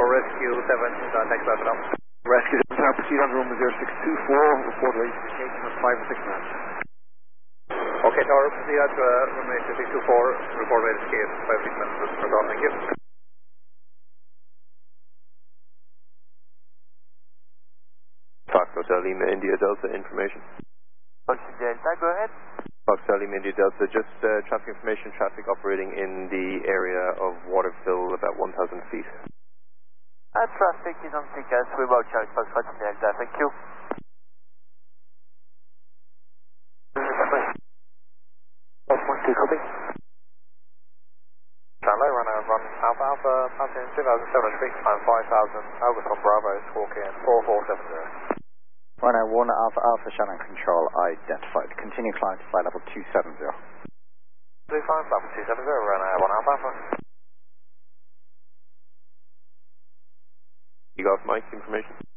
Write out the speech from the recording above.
Rescue 7, contact Bravo now. Rescue 7, Tower, proceed on room 0624, report late indication of 5 or 6 minutes. Okay, Tower, proceed at room 0624, report late escape, 5 or 6 minutes, thank you. Fox Hotel Lima India Delta information. Fox Delta, go ahead. Fox Hotel Lima India Delta, just traffic information, traffic operating in the area of Waterfill about 1,000 feet. Traffic is on tickets, we will charge Fox Delta, thank you. Copy. Translate, run Alpha Alpha, passing 2007 speak time 5000, Alpha from Bravo, squawk in 4470. Rhino 1 Alpha Alpha, Shannon control identified. Continue climb to flight level 270. 35, Alpha 270, run 1 Alpha Alpha. You got Mike information?